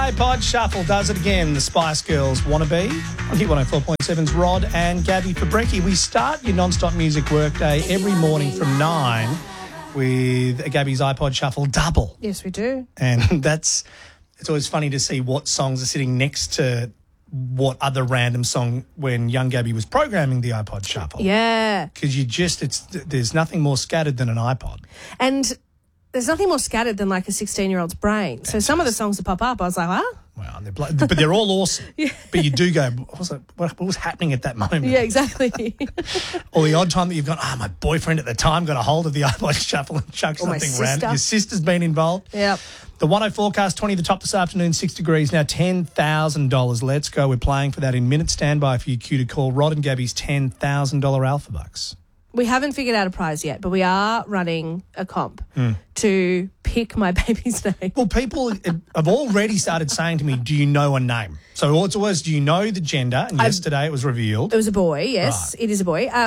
iPod Shuffle does it again. The Spice Girls Wannabe on Hit 104.7's Rod and Gabby for Brekkie. We start your non-stop music workday every morning from 9 with Gabby's iPod Shuffle Double. Yes, we do. And it's always funny to see what songs are sitting next to what other random song when young Gabby was programming the iPod Shuffle. Yeah. Because there's nothing more scattered than an iPod. And there's nothing more scattered than like a 16-year-old's brain. So some of the songs that pop up, I was like, what? Wow, but they're all awesome. Yeah. But you do go, what was happening at that moment? Yeah, exactly. Or the odd time that you've gone, my boyfriend at the time got a hold of the iPod Shuffle and chucked something random. Your sister's been involved. Yep. The 10 forecast, 20 the top this afternoon, 6 degrees. Now $10,000. Let's go. We're playing for that in minutes. Stand by for your cue to call Rod and Gabby's $10,000 Alpha Bucks. We haven't figured out a prize yet, but we are running a comp to pick my baby's name. Well, people have already started saying to me, do you know a name? So it's always, do you know the gender? And yesterday it was revealed. It was a boy, yes. Right. It is a boy.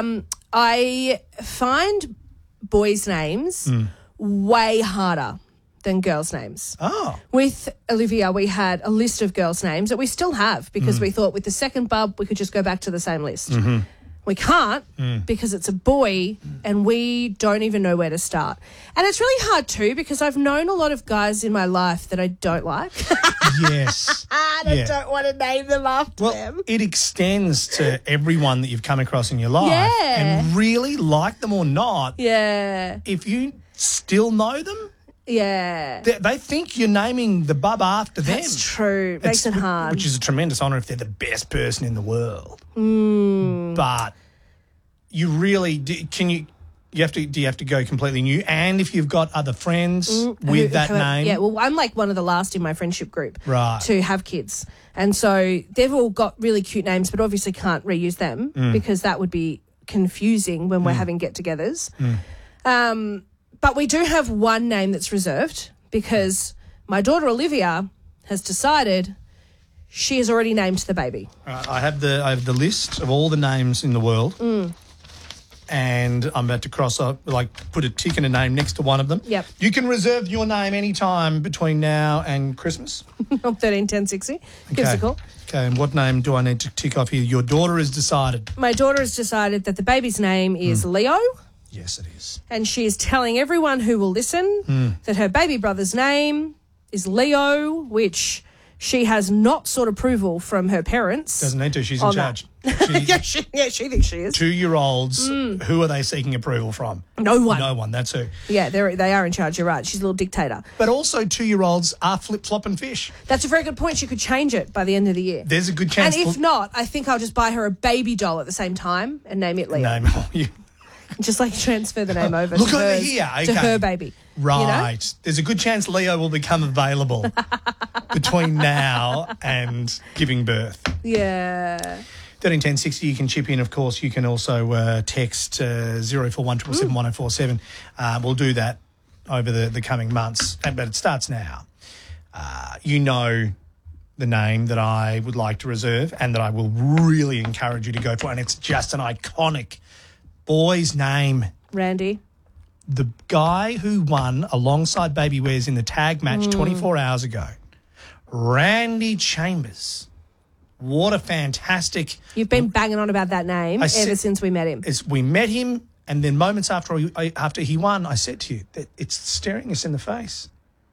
I find boys' names way harder than girls' names. Oh. With Olivia, we had a list of girls' names that we still have because we thought with the second bub we could just go back to the same list. Mm-hmm. We can't because it's a boy and we don't even know where to start. And it's really hard too because I've known a lot of guys in my life that I don't like. Yes. And I don't want to name them after them. It extends to everyone that you've come across in your life. Yeah. And really, like them or not, if you still know them, they think you're naming the bub after them. That's true. It makes it hard. Which is a tremendous honour if they're the best person in the world. But you really do you have to go completely new, and if you've got other friends with that name. Yeah, well, I'm like one of the last in my friendship group right. to have kids. And so they've all got really cute names, but obviously can't reuse them because that would be confusing when we're having get-togethers. But we do have one name that's reserved because my daughter Olivia has decided she has already named the baby. I have the list of all the names in the world, and I'm about to cross up, put a tick and a name next to one of them. Yep. You can reserve your name any time between now and Christmas. On 13-10-60. Give us a call. Okay, and what name do I need to tick off here? Your daughter has decided. My daughter has decided that the baby's name is Leo. Yes, it is. And she is telling everyone who will listen that her baby brother's name is Leo, which she has not sought approval from her parents. Doesn't need to. She's in charge. She thinks she is. 2-year-olds, who are they seeking approval from? No one. No one, that's who. Yeah, they are in charge, you're right. She's a little dictator. But also 2-year-olds are flip-flopping fish. That's a very good point. She could change it by the end of the year. There's a good chance. And if not, I think I'll just buy her a baby doll at the same time and name it Leo. Just transfer the name over to her baby. Right. You know? There's a good chance Leo will become available between now and giving birth. Yeah. 13-10-60, you can chip in, of course. You can also text 0417 1047. We'll do that over the coming months, but it starts now. You know the name that I would like to reserve and that I will really encourage you to go for, and it's just an iconic boy's name. Randy. The guy who won alongside Baby Wares in the tag match 24 hours ago. Randy Chambers. What a fantastic... You've been banging on about that name ever since we met him. We met him, and then moments after he won, I said to you that it's staring us in the face.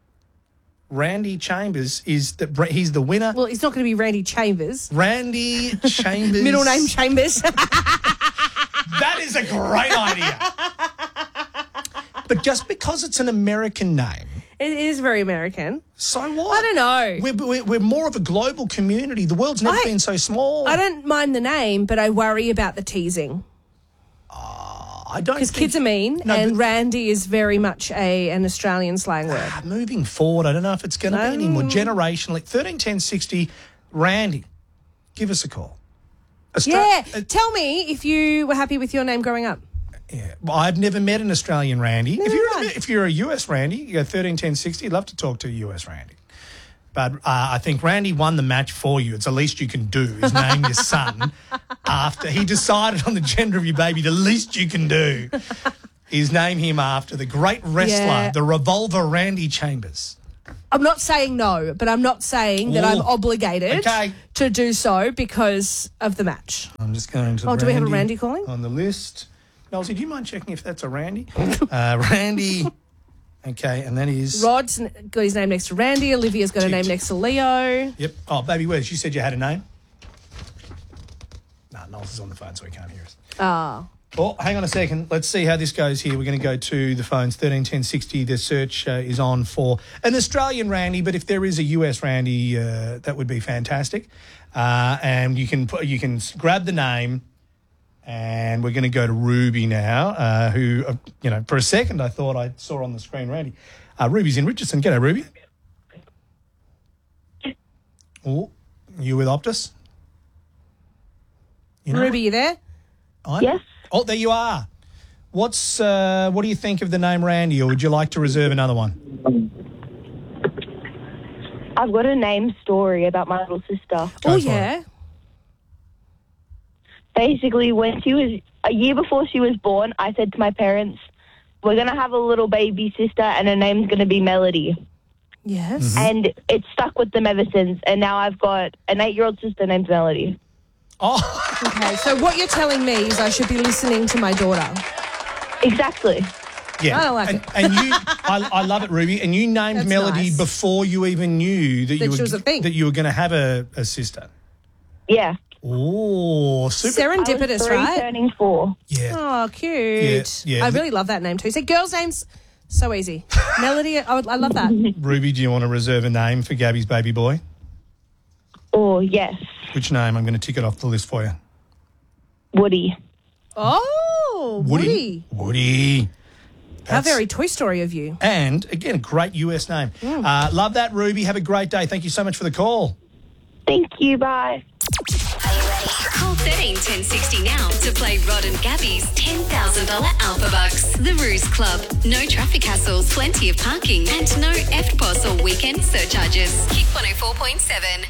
Randy Chambers he's the winner. Well, it's not going to be Randy Chambers. Randy Chambers. Middle name Chambers. That is a great idea. But just because it's an American name. It is very American. So what? I don't know. We're more of a global community. The world's never been so small. I don't mind the name, but I worry about the teasing. I don't, because kids are mean, and Randy is very much an Australian slang word. Moving forward, I don't know if it's going to be anymore. Generationally, 13-10-60, Randy, give us a call. Tell me if you were happy with your name growing up. Yeah, well, I've never met an Australian Randy. If you're a US Randy, you go 13-10-60. I'd love to talk to a US Randy. But I think Randy won the match for you. It's the least you can do is name your son after he decided on the gender of your baby. The least you can do is name him after the great wrestler, the Revolver Randy Chambers. I'm not saying no, but I'm not saying that I'm Ooh. obligated Okay. to do so because of the match. I'm just going to. Oh, do we have a Randy calling? on the list? Nelsy, do you mind checking if that's a Randy? Randy. Okay, and that is. Rod's got his name next to Randy. Olivia's got a name next to Leo. Yep. Oh, baby, Wes, you said you had a name? No, Knowles is on the phone, so he can't hear us. Ah. Oh, hang on a second. Let's see how this goes here. We're going to go to the phones. 131060. The search is on for an Australian Randy, but if there is a US Randy, that would be fantastic. And you can grab the name, and we're going to go to Ruby now, who, for a second I thought I saw on the screen Randy. Ruby's in Richardson. G'day, Ruby. Oh, you with Optus? Ruby, you there? Yes. Oh, there you are. What do you think of the name Randy, or would you like to reserve another one? I've got a name story about my little sister. Oh, yeah. Basically, when she was a year before she was born, I said to my parents, we're going to have a little baby sister and her name's going to be Melody. Yes. Mm-hmm. And it's stuck with them ever since. And now I've got an 8-year-old sister named Melody. Oh, Okay, so what you're telling me is I should be listening to my daughter. Exactly. yeah. I like and, it. And you, I love it, Ruby. And you named That's Melody nice. before you even knew that That she was a thing. that you were going to have a sister. Yeah. Oh, super. I was Serendipitous, 3 right? turning 4. Yeah. Oh, cute. Yeah, yeah. I really love that name too. See, girls' names, so easy. Melody, I love that. Ruby, do you want to reserve a name for Gabby's baby boy? Oh, yes. Which name? I'm going to tick it off the list for you. Woody. Oh, Woody. Woody. How That's- very Toy Story of you. And, again, a great US name. Love that, Ruby. Have a great day. Thank you so much for the call. Thank you. Bye. Call 13 1060 now to play Rod and Gabby's $10,000 Alpha Bucks. The Ruse Club. No traffic hassles, plenty of parking, and no EFTPOS or weekend surcharges. Kick 104.7.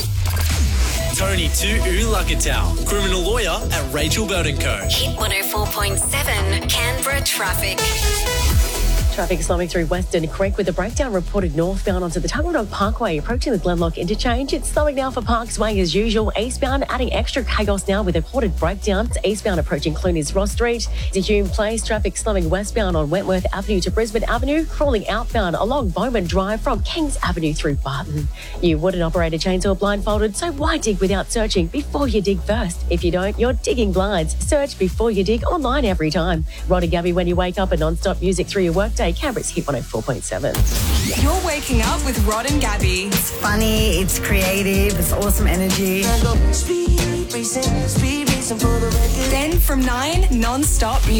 Tony Tu Ulakatau, criminal lawyer at Rachel Burton Co. Hit 104.7. Canberra traffic. Traffic slowing through Western Creek with a breakdown reported northbound onto the Tuggeranong Parkway approaching the Glenlock interchange. It's slowing now for Parks Way as usual. Eastbound adding extra chaos now with reported breakdowns. Eastbound approaching Clooney's Ross Street. To Hume Place, traffic slowing westbound on Wentworth Avenue to Brisbane Avenue. Crawling outbound along Bowman Drive from Kings Avenue through Barton. You wouldn't operate a chainsaw blindfolded, so why dig without searching before you dig first? If you don't, you're digging blinds. Search before you dig online every time. Rod and Gabby when you wake up and non-stop music through your workday. Canberra's Hit 104.7. You're waking up with Rod and Gabby. It's funny, it's creative, it's awesome energy. Then from 9, non-stop music.